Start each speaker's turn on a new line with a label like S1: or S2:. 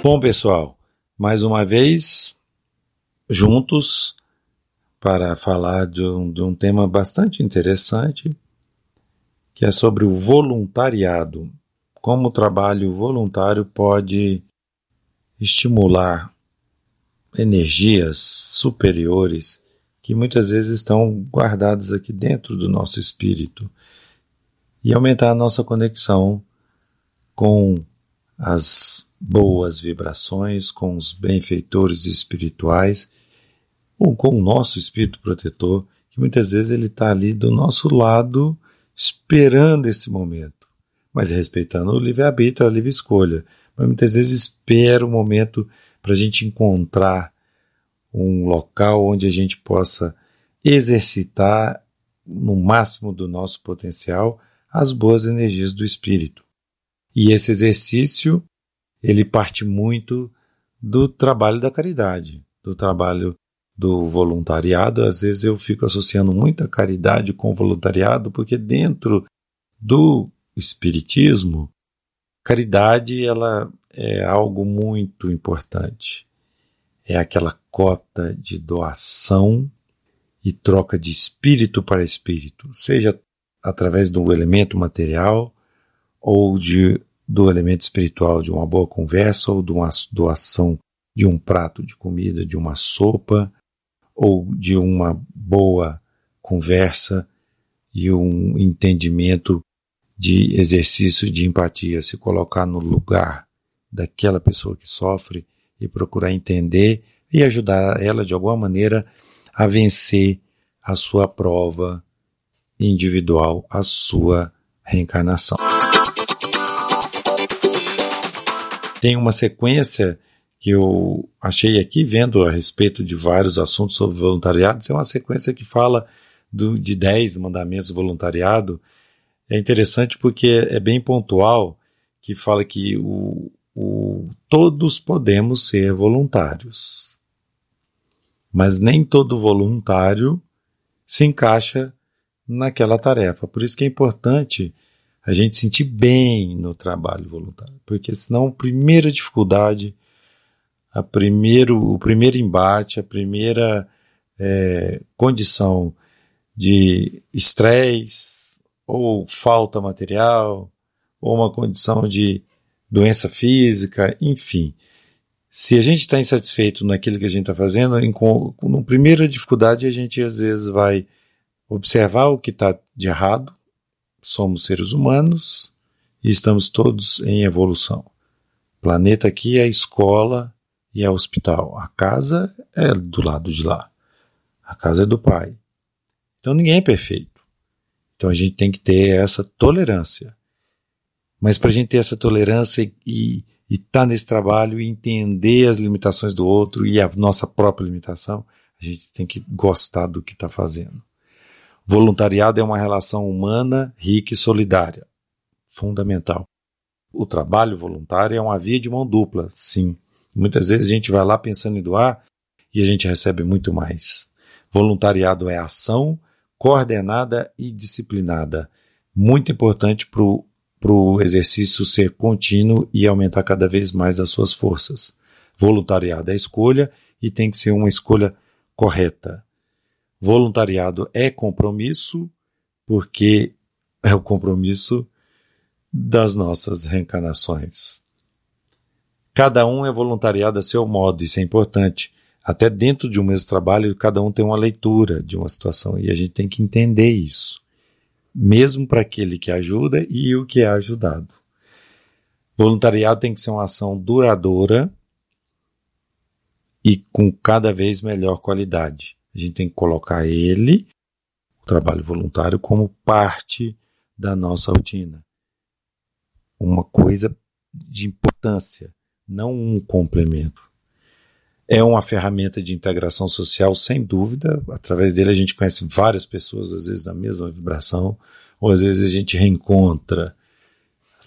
S1: Bom, pessoal, mais uma vez juntos para falar de um tema bastante interessante, que é sobre o voluntariado. Como o trabalho voluntário pode estimular energias superiores que muitas vezes estão guardadas aqui dentro do nosso espírito e aumentar a nossa conexão com as boas vibrações, com os benfeitores espirituais, ou com o nosso espírito protetor, que muitas vezes ele está ali do nosso lado, esperando esse momento, mas respeitando o livre-arbítrio, a livre escolha, mas muitas vezes espera o momento para a gente encontrar um local onde a gente possa exercitar no máximo do nosso potencial as boas energias do espírito. E esse exercício, ele parte muito do trabalho da caridade, do trabalho do voluntariado. Às vezes eu fico associando muita caridade com voluntariado, porque dentro do espiritismo, caridade ela é algo muito importante. É aquela cota de doação e troca de espírito para espírito, seja através do elemento material ou do elemento espiritual, de uma boa conversa ou de uma doação de um prato de comida, de uma sopa, ou de uma boa conversa e um entendimento de exercício de empatia, se colocar no lugar daquela pessoa que sofre e procurar entender e ajudar ela de alguma maneira a vencer a sua prova individual, a sua reencarnação. Tem uma sequência que eu achei aqui, vendo a respeito de vários assuntos sobre voluntariado, tem uma sequência que fala de 10 mandamentos do voluntariado. É interessante porque é bem pontual, que fala que todos podemos ser voluntários, mas nem todo voluntário se encaixa naquela tarefa. Por isso que é importante a gente sentir bem no trabalho voluntário, porque senão a primeira dificuldade, o primeiro embate, a primeira condição de estresse ou falta material, ou uma condição de doença física, enfim. Se a gente está insatisfeito naquilo que a gente está fazendo, na primeira dificuldade a gente às vezes vai observar o que está de errado. Somos seres humanos e estamos todos em evolução. O planeta aqui é a escola e é o hospital. A casa é do lado de lá. A casa é do Pai. Então ninguém é perfeito. Então a gente tem que ter essa tolerância. Mas para a gente ter essa tolerância e estar nesse trabalho e entender as limitações do outro e a nossa própria limitação, a gente tem que gostar do que está fazendo. Voluntariado é uma relação humana, rica e solidária. Fundamental. O trabalho voluntário é uma via de mão dupla, sim. Muitas vezes a gente vai lá pensando em doar e a gente recebe muito mais. Voluntariado é ação coordenada e disciplinada. Muito importante para o exercício ser contínuo e aumentar cada vez mais as suas forças. Voluntariado é escolha e tem que ser uma escolha correta. Voluntariado é compromisso, porque é o compromisso das nossas reencarnações. Cada um é voluntariado a seu modo, isso é importante. Até dentro de um mesmo trabalho, cada um tem uma leitura de uma situação e a gente tem que entender isso. Mesmo para aquele que ajuda e o que é ajudado. Voluntariado tem que ser uma ação duradoura e com cada vez melhor qualidade. A gente tem que colocar o trabalho voluntário, como parte da nossa rotina. Uma coisa de importância, não um complemento. É uma ferramenta de integração social, sem dúvida. Através dele a gente conhece várias pessoas, às vezes da mesma vibração, ou às vezes a gente reencontra